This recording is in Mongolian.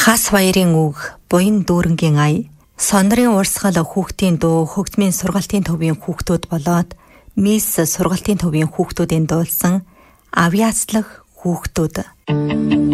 Хас баярын үг, буян дүүрэнгийн ая, сондрын урсгал хүүхдийн дуу, хөгжмийн сургалтын төвийн хүүхдүүд болоод мисс сургалтын төвийн хүүхдүүдийн дуулсан авьяаслах хүүхдүүд.